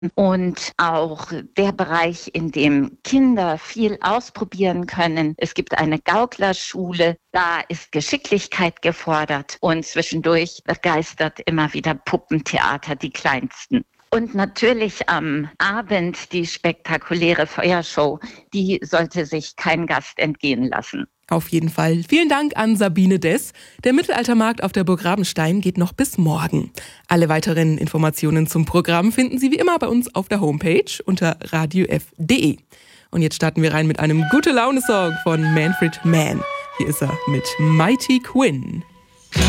und auch der Bereich, in dem Kinder viel ausprobieren können. Es gibt eine Gauklerschule, da ist Geschicklichkeit gefordert und zwischendurch begeistert immer wieder Puppentheater, die kleinsten. Und natürlich am Abend die spektakuläre Feuershow, die sollte sich kein Gast entgehen lassen. Auf jeden Fall. Vielen Dank an Sabine Dess. Der Mittelaltermarkt auf der Burg Rabenstein geht noch bis morgen. Alle weiteren Informationen zum Programm finden Sie wie immer bei uns auf der Homepage unter radiof.de. Und jetzt starten wir rein mit einem Gute-Laune-Song von Manfred Mann. Hier ist er mit Mighty Quinn.